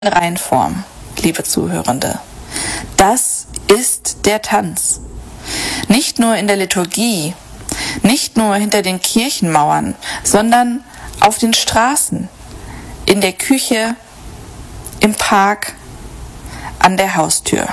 Reinform, liebe Zuhörende. Das ist der Tanz. Nicht nur in der Liturgie, nicht nur hinter den Kirchenmauern, sondern auf den Straßen, in der Küche, im Park, an der Haustür.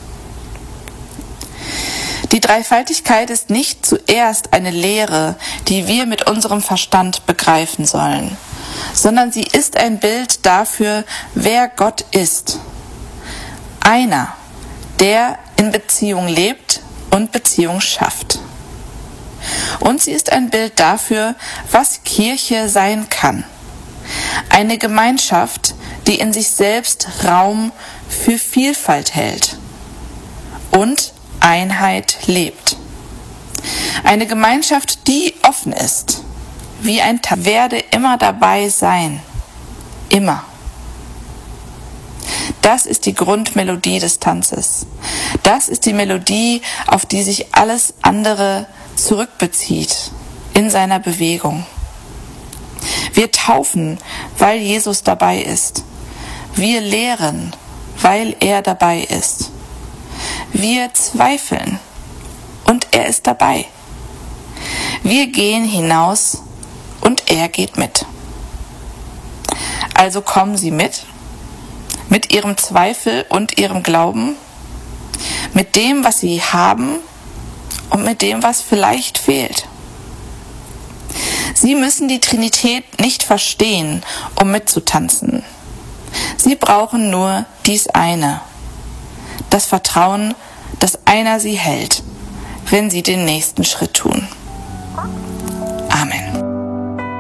Die Dreifaltigkeit ist nicht zuerst eine Lehre, die wir mit unserem Verstand begreifen sollen, sondern sie ist ein Bild dafür, wer Gott ist. Einer, der in Beziehung lebt und Beziehung schafft. Und sie ist ein Bild dafür, was Kirche sein kann. Eine Gemeinschaft, die in sich selbst Raum für Vielfalt hält und Einheit lebt. Eine Gemeinschaft, die offen ist, wie ein Tanz. Werde immer dabei sein. Immer. Das ist die Grundmelodie des Tanzes. Das ist die Melodie, auf die sich alles andere zurückbezieht in seiner Bewegung. Wir taufen, weil Jesus dabei ist. Wir lehren, weil er dabei ist. Wir zweifeln und er ist dabei. Wir gehen hinaus und er geht mit. Also kommen Sie mit Ihrem Zweifel und Ihrem Glauben, mit dem, was Sie haben und mit dem, was vielleicht fehlt. Sie müssen die Trinität nicht verstehen, um mitzutanzen. Sie brauchen nur dies eine: das Vertrauen, dass einer Sie hält, wenn Sie den nächsten Schritt tun.